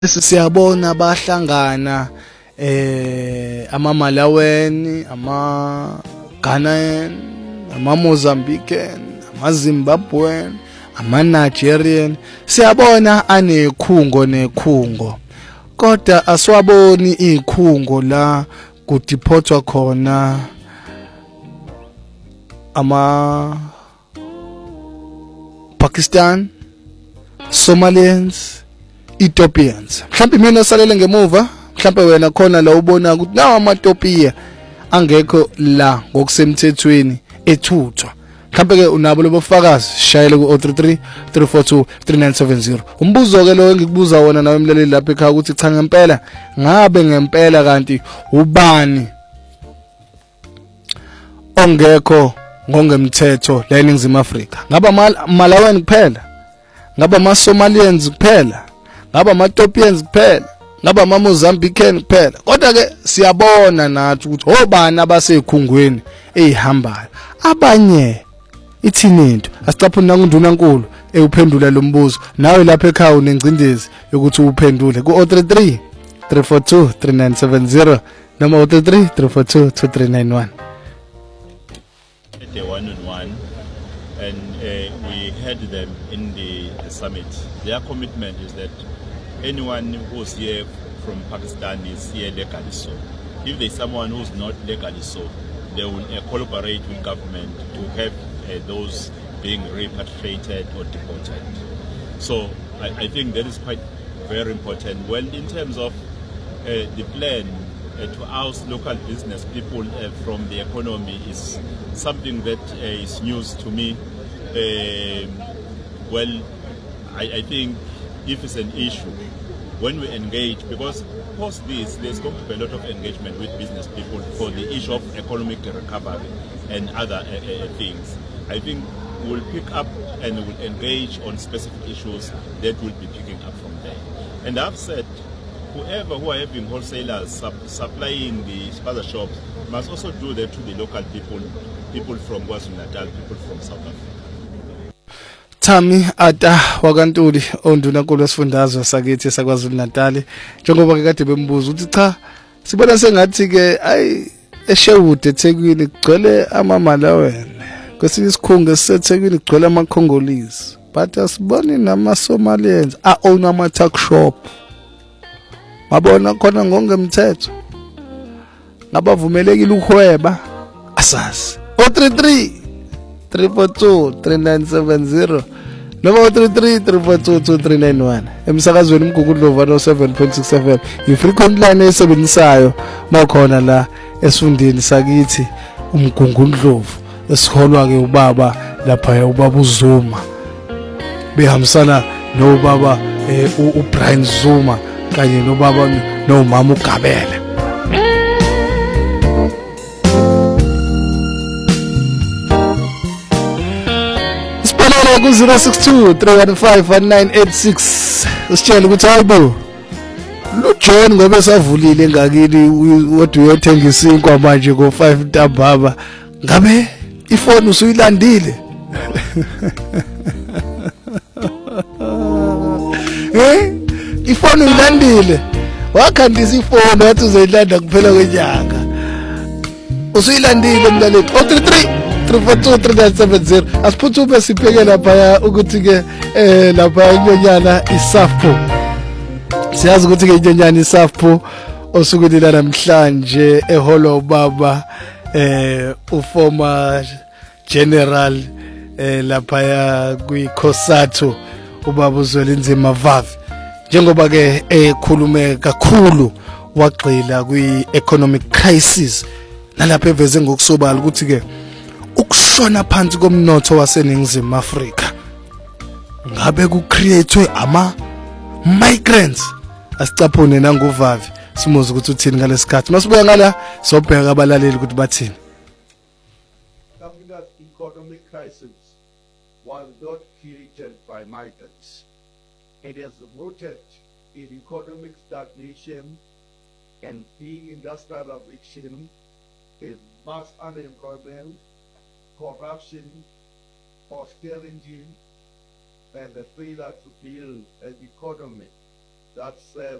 Siyabona bahlangana ama-Malawian, ama-Ghanaian, ama-Mozambican, ama-Zimbabwean, ama-Nigerian. Siyabona nekhungo kodwa asiwaboni ikhungo la kudiphothwa khona Pakistan, Somalians, Ethiopians. Mhlawumbe mina salele ngemuva, mhlawumbe wena khona la ubona ukuthi nawo amaTopiya angekho la ngokusemthethweni ethuthwa. Mhlawumbe ke unabo lobufakazi, shayele ku 033 342 3970. Umbuzo ke lo engikubuza wona nawe emlaleli lapha ekhaya ukuthi cha ngempela ngabe ngempela kanti ubani ongekho ngongemthetho la eNingizimu Afrika? Ngaba Malawian kuphela? Ngaba ama-Somalians kuphela? Ngaba ama-Ethiopians kuphela? Ngaba ama-Mozambican kuphela? Kodwa ke siyabona nathi ukuthi obani abasekhungweni ezihambayo. Abanye ithini into asicaphuna nangundunankulu uphendula lo mbuzo. Nawe lapha ekhaya unengcindezi yokuthi uphendule ku 033 342 3970 noma 033 342 2391. The one-on-one, and we had them in the summit. Their commitment is that anyone who's here from Pakistan is here legally so. If there's someone who's not legally so, they will collaborate with government to have those being repatriated or deported. So I think that is quite very important. Well, in terms of the plan to oust local business people from the economy is something that is news to me. Well, I think if it's an issue, when we engage, because post this, there's going to be a lot of engagement with business people for the issue of economic recovery and other things. I think we'll pick up and we'll engage on specific issues that we'll be picking up from there. And I've said, whoever who are having wholesalers supplying the spaza shops must also do that to the local people from KwaZulu-Natal, people from South Africa. Thami ata wakantuli ondunankulu wesifundazwe sakithi saKwaZulu-Natal, njengoba ke kade bembuza ukuthi cha sibona sengathi ke eShewude eThekwini kugcwele ama-Malawian, kwesinye isikhungo esiseThekwini kugcwele ama-Congolese, but asiboni nama-Somalians own ama-tuck shop. Mabona khona ngongemthetho ngabavumelekile ukuhweba asazi. 033 342 3970 noma 033 342 2391 emsakazweni uMgungundlovu no 7.67 i-frequent line esebenzisayo makhona la esifundeni sakithi uMgungundlovu esiholwa ke ubaba lapha ubaba uZuma behambisana nobaba uBrian Zuma kanye nobaba nomama uGabele. Siphelele ku 062 315 1986 usitshela ukuthi hayibo lo John ngoba esavulile ngakini wodi uyothenga isinkwa manje ko 5 ntambama ngabe ifoni usuyilandile? Ifoni uyilandile? Wakhandisa ifoni wathi uzoyilanda kuphela kwenyanga. Usuyilandile mlaleli? 033 342 3970. Asiphuthume sipheke lapha ukuthi ke lapha inyonyana isafpo. Siyazi ukuthi ke inyonyana isafpo osukwini namhlanje eholwa ubaba uformer general lapha kwiCOSATU ubaba uZwelinzima Vavi, njengoba ke ekhulume kakhulu wagxila kwi-economic crisis nalapha eveze ngokusobala ukuthi ke ukushona phansi komnotho waseNingizimu Afrika ngabe kucreatewe ama-migrants. Asicaphune nanguVavi simuze ukuthi uthini ngalesikhathi. Masibuya ngala sobheka abalaleli ukuthi bathini. Africa's economic crisis was not created by migrants. It has rooted in economic stagnation and deindustrialization, in mass unemployment, corruption, austerity, and the failure to build an economy That's